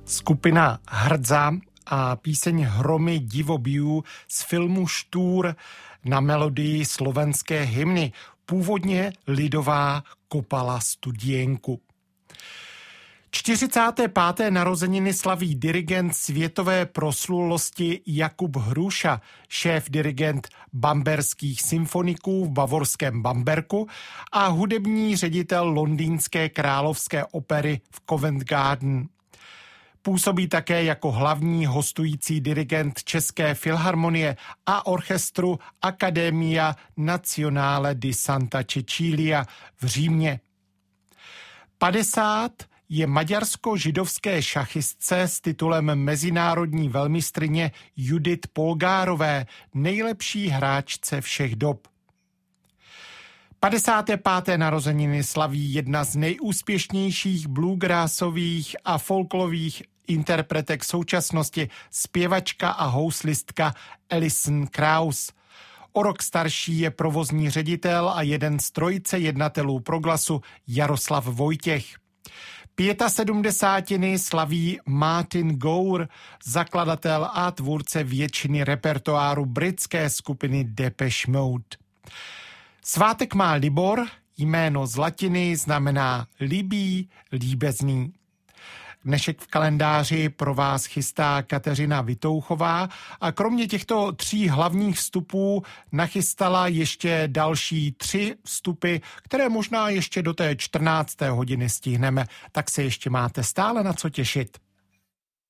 Skupina Hrdza a píseň Hromy divobijů z filmu Štúr na melodii slovenské hymny, původně lidová Kopala Studienku. 45. narozeniny slaví dirigent světové proslulosti Jakub Hruša, šéf-dirigent bamberských symfoniků v bavorském Bamberku a hudební ředitel londýnské královské opery v Covent Garden. Působí také jako hlavní hostující dirigent České filharmonie a orchestru Accademia Nazionale di Santa Cecilia v Římě. 50 je maďarsko-židovské šachistce s titulem mezinárodní velmistryně Judith Polgárové, nejlepší hráčce všech dob. 55. narozeniny slaví jedna z nejúspěšnějších bluegrassových a folklových interpretek současnosti, zpěvačka a houslistka Alison Krauss. O rok starší je provozní ředitel a jeden z trojice jednatelů Proglasu Jaroslav Vojtěch. 75. slaví Martin Gore, zakladatel a tvůrce většiny repertoáru britské skupiny Depeche Mode. Svátek má Libor, jméno z latiny znamená líbí, líbezný. Dnešek v kalendáři pro vás chystá Kateřina Vitouchová a kromě těchto 3 hlavních vstupů nachystala ještě další 3 vstupy, které možná ještě do té 14. hodiny stihneme, tak se ještě máte stále na co těšit.